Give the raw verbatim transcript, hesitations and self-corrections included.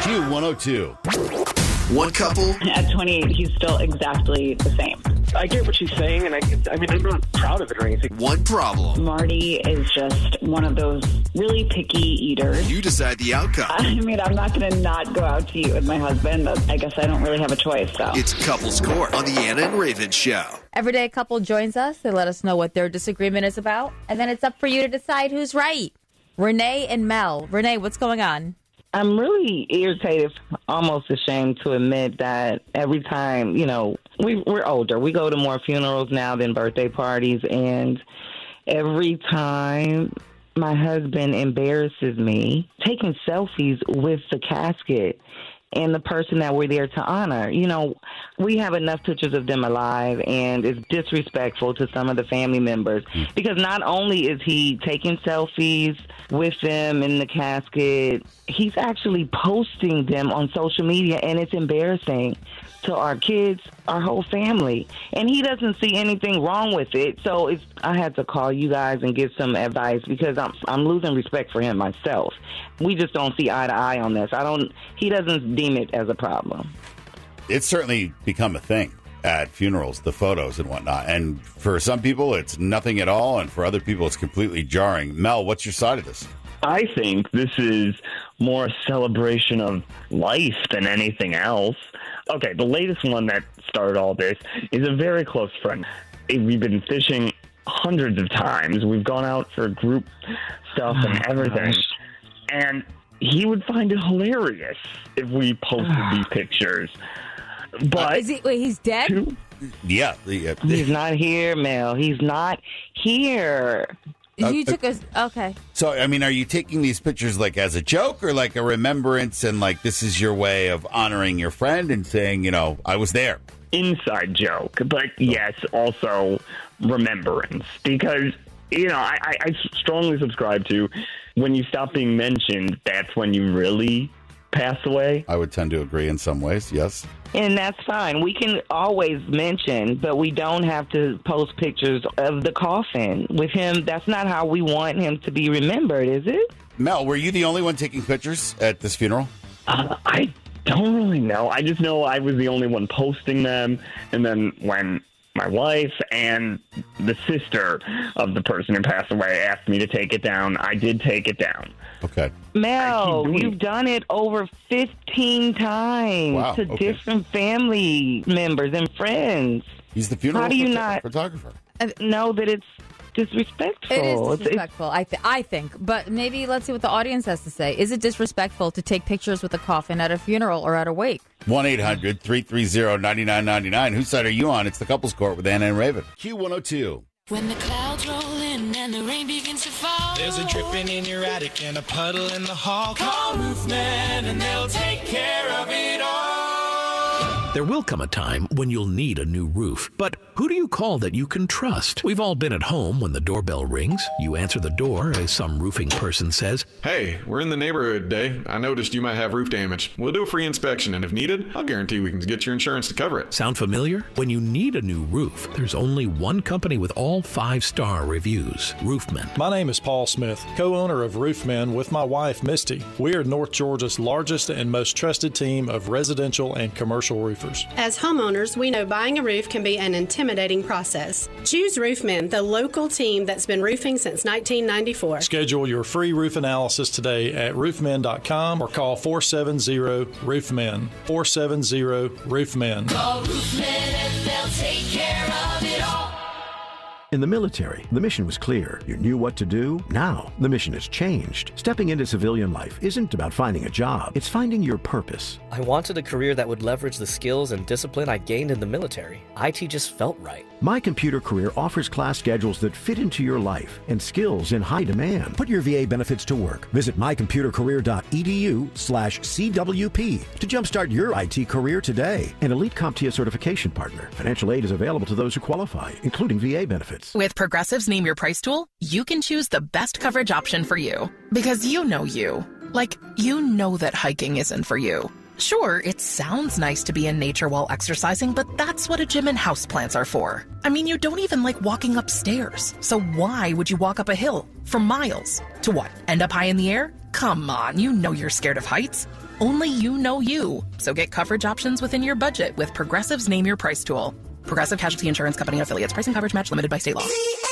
Q one oh two. One couple. At twenty-eight, he's still exactly the same. I get what she's saying, and I, I mean, I'm not proud of it or anything. One problem. Marty is just one of those really picky eaters. You decide the outcome. I mean, I'm not going to not go out to eat with my husband. But I guess I don't really have a choice, so. It's Couples Court on the Anna and Raven Show. Every day a couple joins us. They let us know what their disagreement is about. And then it's up for you to decide who's right. Renee and Mel. Renee, what's going on? I'm really irritated, almost ashamed to admit that every time, you know, we, we're older. We go to more funerals now than birthday parties. And every time my husband embarrasses me taking selfies with the casket and the person that we're there to honor. You know, we have enough pictures of them alive, and it's disrespectful to some of the family members because not only is he taking selfies with them in the casket, he's actually posting them on social media, and it's embarrassing to our kids, our whole family. And he doesn't see anything wrong with it. So it's, I had to call you guys and get some advice because I'm I'm losing respect for him myself. We just don't see eye to eye on this. I don't. He doesn't deem it as a problem. It's certainly become a thing at funerals, the photos and whatnot. And for some people, it's nothing at all. And for other people, it's completely jarring. Mel, what's your side of this? I think this is more a celebration of life than anything else. Okay, the latest one that started all this is a very close friend. We've been fishing hundreds of times. We've gone out for group stuff and everything. Gosh. And he would find it hilarious if we posted these pictures. But uh, is he, wait, he's dead? Two, yeah, yeah. He's not here, Mel. He's not here. You Uh, took us, okay. So, I mean, are you taking these pictures like as a joke or like a remembrance and like this is your way of honoring your friend and saying, you know, I was there? Inside joke, but yes, also remembrance. Because, you know, I, I, I strongly subscribe to when you stop being mentioned, that's when you really pass away. I would tend to agree in some ways, yes. And that's fine. We can always mention, but we don't have to post pictures of the coffin with him. That's not how we want him to be remembered, is it? Mel, were you the only one taking pictures at this funeral? Uh, I don't really know. I just know I was the only one posting them. And then when my wife and the sister of the person who passed away asked me to take it down, I did take it down. Okay. Mel, you've done it over fifteen times wow, to okay. different family members and friends. He's the funeral How do you phot- not photographer. know that it's disrespectful? It is It's- disrespectful, I, th- I think. But maybe let's see what the audience has to say. Is it disrespectful to take pictures with a coffin at a funeral or at a wake? one eight hundred three three zero nine nine nine nine. Whose side are you on? It's the Couples Court with Anna and Raven. Q one oh two. When the clouds roll in and the rain begins to fall, there's a dripping in your attic and a puddle in the hall. Call Roofman and they'll take care of it all. There will come a time when you'll need a new roof, but who do you call that you can trust? We've all been at home when the doorbell rings. You answer the door as some roofing person says, "Hey, we're in the neighborhood today. I noticed you might have roof damage. We'll do a free inspection, and if needed, I'll guarantee we can get your insurance to cover it." Sound familiar? When you need a new roof, there's only one company with all five-star reviews, Roofman. My name is Paul Smith, co-owner of Roofman with my wife, Misty. We are North Georgia's largest and most trusted team of residential and commercial roofers. As homeowners, we know buying a roof can be an intimidating process. Choose Roofman, the local team that's been roofing since nineteen ninety-four. Schedule your free roof analysis today at roofman dot com or call four seven zero roofman. four seven zero roofman. call Roofman and they'll take care of it all. In the military, the mission was clear. You knew what to do. Now, the mission has changed. Stepping into civilian life isn't about finding a job. It's finding your purpose. I wanted a career that would leverage the skills and discipline I gained in the military. I T just felt right. My Computer Career offers class schedules that fit into your life and skills in high demand. Put your V A benefits to work. Visit my computer career dot e d u slash C W P to jumpstart your I T career today. An Elite CompTIA certification partner. Financial aid is available to those who qualify, including V A benefits. With Progressive's Name Your Price tool, you can choose the best coverage option for you. Because you know you. Like, you know that hiking isn't for you. Sure, it sounds nice to be in nature while exercising, but that's what a gym and houseplants are for. I mean, you don't even like walking upstairs. So why would you walk up a hill for miles? To what? End up high in the air? Come on, you know you're scared of heights. Only you know you. So get coverage options within your budget with Progressive's Name Your Price tool. Progressive Casualty Insurance Company and affiliates. Price and coverage match limited by state law.